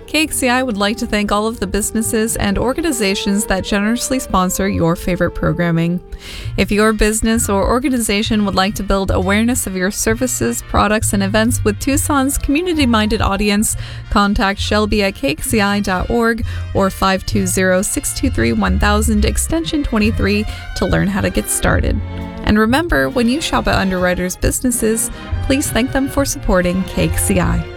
KXCI would like to thank all of the businesses and organizations that generously sponsor your favorite programming. If your business or organization would like to build awareness of your services, products, and events with Tucson's community-minded audience, contact Shelby at kxci.org or 520-623-1000 extension 23 to learn how to get started. And remember, when you shop at Underwriters Businesses, please thank them for supporting KXCI.